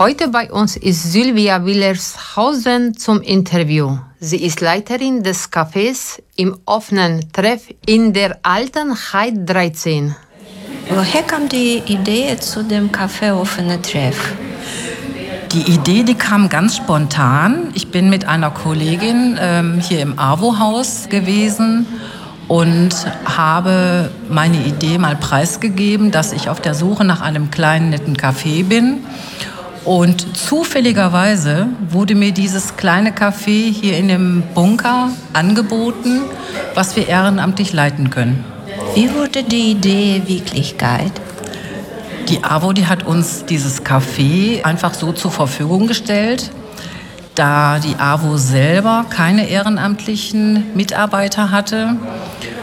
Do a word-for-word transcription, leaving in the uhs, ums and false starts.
Heute bei uns ist Sylvia Willershausen zum Interview. Sie ist Leiterin des Cafés im offenen Treff in der Alten Heid dreizehn. Woher kam die Idee zu dem Café offene Treff? Die Idee, die kam ganz spontan. Ich bin mit einer Kollegin ähm, hier im AWO-Haus gewesen und habe meine Idee mal preisgegeben, dass ich auf der Suche nach einem kleinen, netten Café bin. Und zufälligerweise wurde mir dieses kleine Café hier in dem Bunker angeboten, was wir ehrenamtlich leiten können. Wie wurde die Idee Wirklichkeit? Die AWO, die hat uns dieses Café einfach so zur Verfügung gestellt, da die AWO selber keine ehrenamtlichen Mitarbeiter hatte.